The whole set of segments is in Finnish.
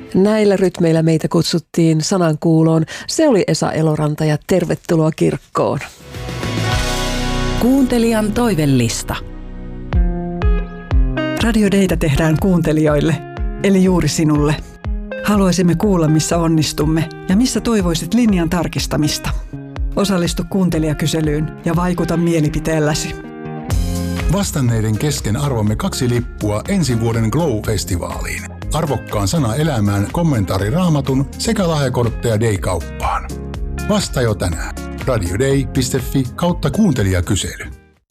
Näillä rytmeillä meitä kutsuttiin sanankuuloon. Se oli Esa Eloranta ja tervetuloa kirkkoon. Kuuntelijan toivellista. Radio Daytä tehdään kuuntelijoille, eli juuri sinulle. Haluaisimme kuulla, missä onnistumme ja missä toivoisit linjan tarkistamista. Osallistu kuuntelijakyselyyn ja vaikuta mielipiteelläsi. Vastanneiden kesken arvomme 2 lippua ensi vuoden Glow-festivaaliin. Arvokkaan sana elämään, kommentaari Raamatun sekä lahjakortteja Day-kauppaan. Vasta jo tänään. radioday.fi/kuuntelijakysely.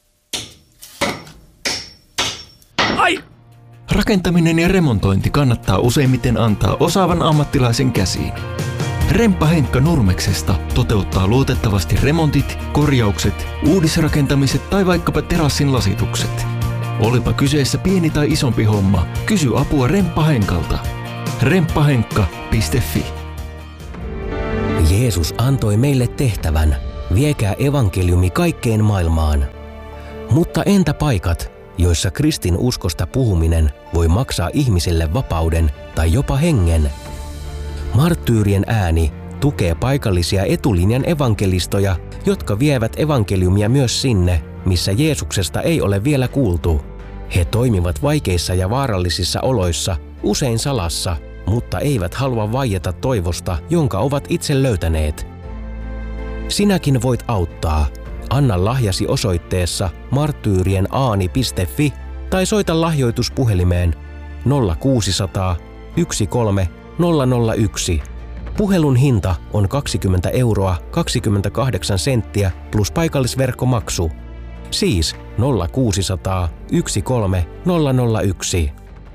Ai! Rakentaminen ja remontointi kannattaa useimmiten antaa osaavan ammattilaisen käsiin. Remppa Henkka Nurmeksesta toteuttaa luotettavasti remontit, korjaukset, uudisrakentamiset tai vaikkapa terassin lasitukset. Olipa kyseessä pieni tai isompi homma, kysy apua Remppa Henkalta. remppahenkka.fi. Jeesus antoi meille tehtävän, viekää evankeliumi kaikkeen maailmaan. Mutta entä paikat, joissa kristin uskosta puhuminen voi maksaa ihmiselle vapauden tai jopa hengen? Marttyyrien ääni tukee paikallisia etulinjan evankelistoja, jotka vievät evankeliumia myös sinne, missä Jeesuksesta ei ole vielä kuultu. He toimivat vaikeissa ja vaarallisissa oloissa, usein salassa, mutta eivät halua vaieta toivosta, jonka ovat itse löytäneet. Sinäkin voit auttaa. Anna lahjasi osoitteessa marttyyrienAani.fi tai soita lahjoituspuhelimeen 0600 13 001. Puhelun hinta on 20 € 28 senttiä plus paikallisverkkomaksu. Siis 0600 13 001.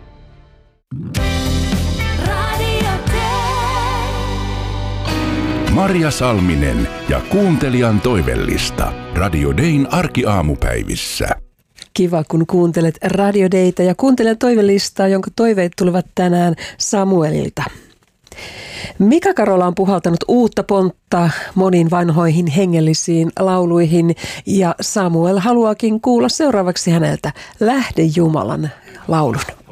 Marja Salminen ja kuuntelijan toivellista. Radio Dayn arkiaamupäivissä. Kiva, kun kuuntelet Radio Daytä ja kuuntelen toivelistaa, jonka toiveet tulevat tänään Samuelilta. Mika Karola on puhaltanut uutta pontta moniin vanhoihin hengellisiin lauluihin ja Samuel haluaakin kuulla seuraavaksi häneltä Lähde Jumalan laulun.